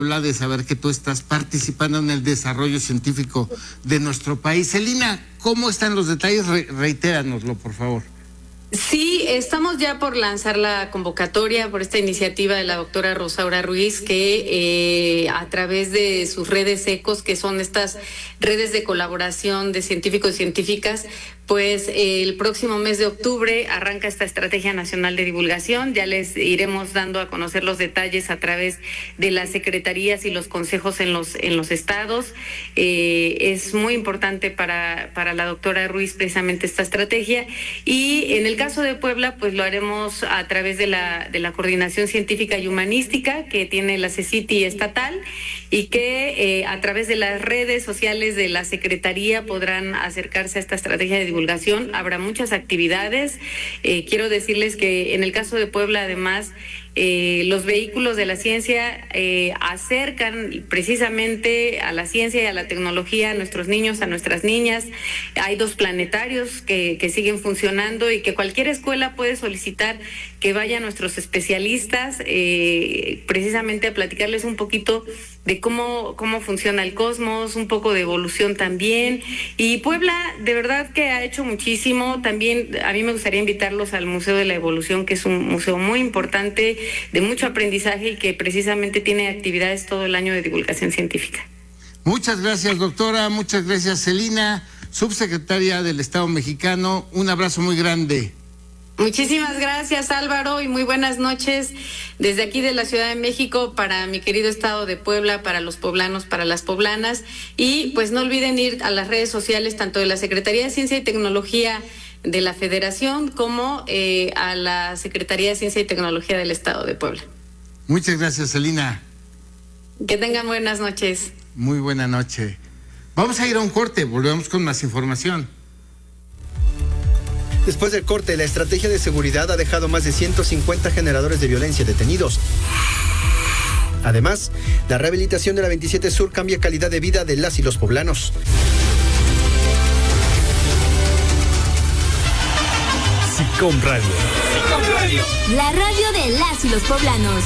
de saber que tú estás participando en el desarrollo científico de nuestro país. Celina, ¿cómo están los detalles? Reitéranoslo, por favor. Sí, estamos ya por lanzar la convocatoria por esta iniciativa de la doctora Rosaura Ruiz, que a través de sus redes ECOS, que son estas redes de colaboración de científicos y científicas, pues el próximo mes de octubre arranca esta Estrategia Nacional de Divulgación. Ya les iremos dando a conocer los detalles a través de las secretarías y los consejos en los estados. Es muy importante para la doctora Ruiz precisamente esta estrategia, y en el caso de Puebla, pues lo haremos a través de la Coordinación Científica y Humanística que tiene la CECITI estatal, y que a través de las redes sociales de la Secretaría podrán acercarse a esta estrategia de divulgación. Habrá muchas actividades. Quiero decirles que en el caso de Puebla, además, los vehículos de la ciencia acercan precisamente a la ciencia y a la tecnología a nuestros niños, a nuestras niñas. Hay 2 planetarios que siguen funcionando y que cualquier escuela puede solicitar que vayan nuestros especialistas precisamente a platicarles un poquito de cómo funciona el cosmos, un poco de evolución también. Y Puebla de verdad que ha hecho muchísimo. También a mí me gustaría invitarlos al Museo de la Evolución, que es un museo muy importante, de mucho aprendizaje, y que precisamente tiene actividades todo el año de divulgación científica. Muchas gracias, doctora. Muchas gracias, Celina, subsecretaria del Estado mexicano. Un abrazo muy grande. Muchísimas gracias, Álvaro, y muy buenas noches desde aquí de la Ciudad de México para mi querido estado de Puebla, para los poblanos, para las poblanas. Y pues no olviden ir a las redes sociales tanto de la Secretaría de Ciencia y Tecnología de la Federación como a la Secretaría de Ciencia y Tecnología del Estado de Puebla. Muchas gracias, Celina. Que tengan buenas noches. Muy buena noche. Vamos a ir a un corte, volvemos con más información. Después del corte, la estrategia de seguridad ha dejado más de 150 generadores de violencia detenidos. Además, la rehabilitación de la 27 Sur cambia calidad de vida de las y los poblanos. SICOM Radio. SICOM Radio. La radio de las y los poblanos.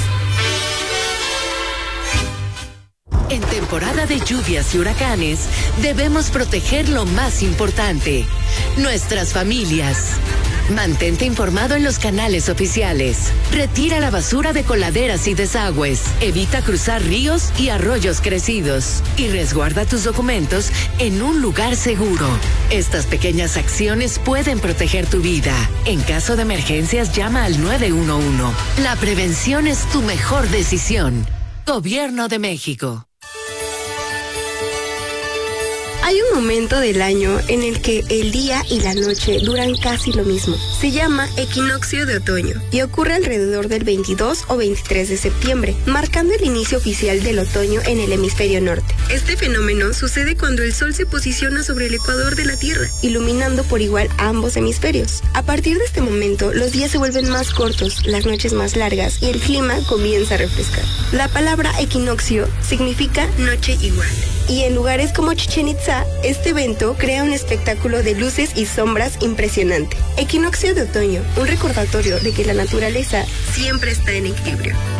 En temporada de lluvias y huracanes, debemos proteger lo más importante, nuestras familias. Mantente informado en los canales oficiales. Retira la basura de coladeras y desagües. Evita cruzar ríos y arroyos crecidos. Y resguarda tus documentos en un lugar seguro. Estas pequeñas acciones pueden proteger tu vida. En caso de emergencias, llama al 911. La prevención es tu mejor decisión. Gobierno de México. Hay un momento del año en el que el día y la noche duran casi lo mismo. Se llama equinoccio de otoño y ocurre alrededor del 22 o 23 de septiembre, marcando el inicio oficial del otoño en el hemisferio norte. Este fenómeno sucede cuando el sol se posiciona sobre el ecuador de la Tierra, iluminando por igual ambos hemisferios. A partir de este momento, los días se vuelven más cortos, las noches más largas y el clima comienza a refrescar. La palabra equinoccio significa noche igual. Y en lugares como Chichén Itzá, este evento crea un espectáculo de luces y sombras impresionante. Equinoccio de otoño, un recordatorio de que la naturaleza siempre está en equilibrio.